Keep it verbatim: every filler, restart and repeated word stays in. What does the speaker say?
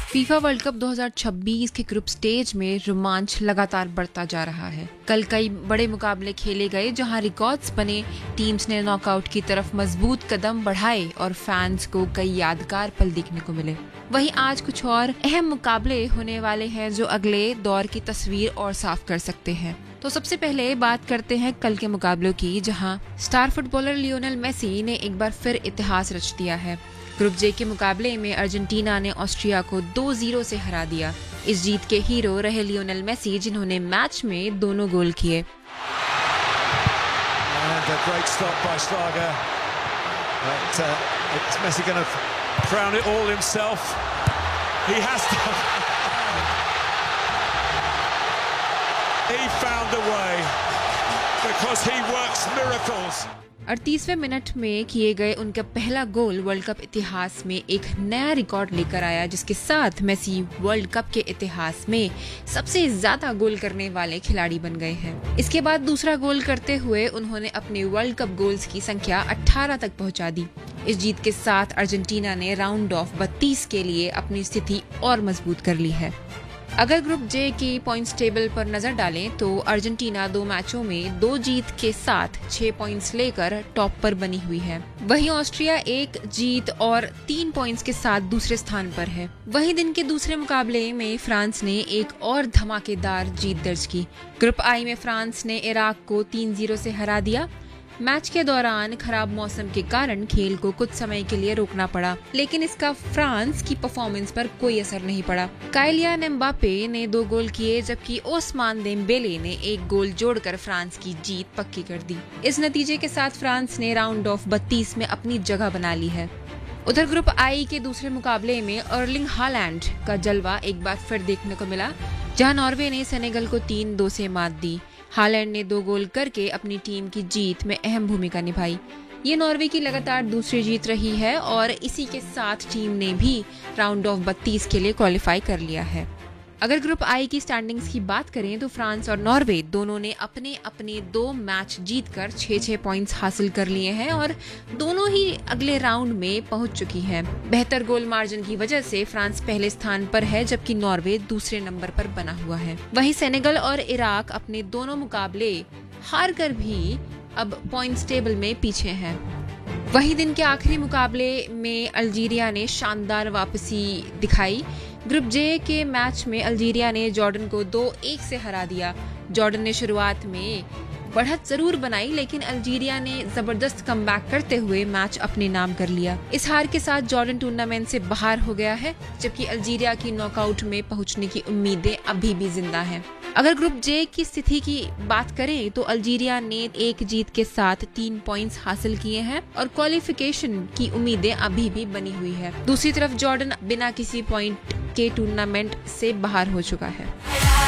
FIFA world cup दो हज़ार छब्बीस के ग्रुप स्टेज में रोमांच लगातार बढ़ता जा रहा है। कल कई बड़े मुकाबले खेले गए जहां रिकॉर्ड्स बने, टीम्स ने नॉकआउट की तरफ मजबूत कदम बढ़ाए और फैंस को कई यादगार पल देखने को मिले। वहीं आज कुछ और अहम मुकाबले होने वाले हैं जो अगले दौर की तस्वीर और साफ कर सकते हैं। तो सबसे पहले बात करते हैं कल के मुकाबलों की, जहां स्टार फुटबॉलर लियोनेल मेसी ने एक बार फिर इतिहास रच दिया है। ग्रुप जे के मुकाबले में अर्जेंटीना ने ऑस्ट्रिया को दो जीरो से हरा दिया। इस जीत के हीरो रहे लियोनेल मेसी, जिन्होंने मैच में दोनों गोल किए। अड़तीसवें मिनट में किए गए उनका पहला गोल वर्ल्ड कप इतिहास में एक नया रिकॉर्ड लेकर आया, जिसके साथ मेसी वर्ल्ड कप के इतिहास में सबसे ज्यादा गोल करने वाले खिलाड़ी बन गए हैं। इसके बाद दूसरा गोल करते हुए उन्होंने अपने वर्ल्ड कप गोल्स की संख्या अठारह तक पहुंचा दी। इस जीत के साथ अर्जेंटीना ने राउंड ऑफ बत्तीस के लिए अपनी स्थिति और मजबूत कर ली है। अगर ग्रुप जे की पॉइंट्स टेबल पर नजर डालें तो अर्जेंटीना दो मैचों में दो जीत के साथ छह पॉइंट्स लेकर टॉप पर बनी हुई है। वहीं ऑस्ट्रिया एक जीत और तीन पॉइंट्स के साथ दूसरे स्थान पर है। वहीं दिन के दूसरे मुकाबले में फ्रांस ने एक और धमाकेदार जीत दर्ज की। ग्रुप आई में फ्रांस ने इराक को तीन जीरो से हरा दिया। मैच के दौरान खराब मौसम के कारण खेल को कुछ समय के लिए रोकना पड़ा, लेकिन इसका फ्रांस की परफॉर्मेंस पर कोई असर नहीं पड़ा। काइलियन एम्बापे ने दो गोल किए, जबकि ओस्मान देम्बेले ने एक गोल जोड़कर फ्रांस की जीत पक्की कर दी। इस नतीजे के साथ फ्रांस ने राउंड ऑफ बत्तीस में अपनी जगह बना ली है। उधर ग्रुप आई के दूसरे मुकाबले में अर्लिंग हालैंड का जलवा एक बार फिर देखने को मिला, जहां नॉर्वे ने सेनेगल को तीन दो से मात दी। हालैंड ने दो गोल करके अपनी टीम की जीत में अहम भूमिका निभाई। ये नॉर्वे की लगातार दूसरी जीत रही है और इसी के साथ टीम ने भी राउंड ऑफ बत्तीस के लिए क्वालिफाई कर लिया है। अगर ग्रुप आई की स्टैंडिंग्स की बात करें तो फ्रांस और नॉर्वे दोनों ने अपने अपने दो मैच जीतकर छह छह पॉइंट्स हासिल कर लिए हैं और दोनों ही अगले राउंड में पहुंच चुकी हैं। बेहतर गोल मार्जिन की वजह से फ्रांस पहले स्थान पर है, जबकि नॉर्वे दूसरे नंबर पर बना हुआ है। वहीं सेनेगल और इराक अपने दोनों मुकाबले हार कर भी अब पॉइंट्स टेबल में पीछे हैं। वहीं दिन के आखिरी मुकाबले में अल्जीरिया ने शानदार वापसी दिखाई। ग्रुप जे के मैच में अल्जीरिया ने जॉर्डन को दो एक से हरा दिया। जॉर्डन ने शुरुआत में बढ़त जरूर बनाई, लेकिन अल्जीरिया ने जबरदस्त कमबैक करते हुए मैच अपने नाम कर लिया। इस हार के साथ जॉर्डन टूर्नामेंट से बाहर हो गया है, जबकि अल्जीरिया की नॉकआउट में पहुंचने की उम्मीदें अभी भी जिंदा हैं। अगर ग्रुप जे की स्थिति की बात करें तो अल्जीरिया ने एक जीत के साथ तीन पॉइंट्स हासिल किए हैं और क्वालिफिकेशन की उम्मीदें अभी भी बनी हुई है। दूसरी तरफ जॉर्डन बिना किसी पॉइंट के टूर्नामेंट से बाहर हो चुका है।